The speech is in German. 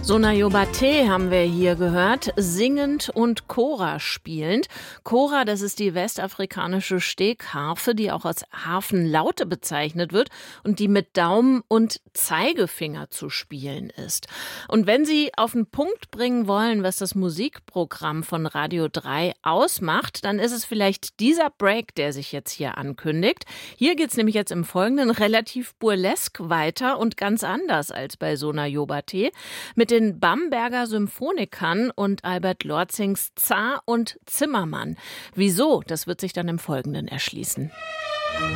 Sona Yobate haben wir hier gehört, singend und Kora spielend. Kora, das ist die westafrikanische Stegharfe, die auch als Harfenlaute bezeichnet wird und die mit Daumen und Zeigefinger zu spielen ist. Und wenn Sie auf den Punkt bringen wollen, was das Musikprogramm von Radio 3 ausmacht, dann ist es vielleicht dieser Break, der sich jetzt hier ankündigt. Hier geht es nämlich jetzt im Folgenden relativ burlesk weiter und ganz anders als bei Sona Yobate. Mit den Bamberger Symphonikern und Albert Lorzings Zar und Zimmermann. Wieso? Das wird sich dann im Folgenden erschließen.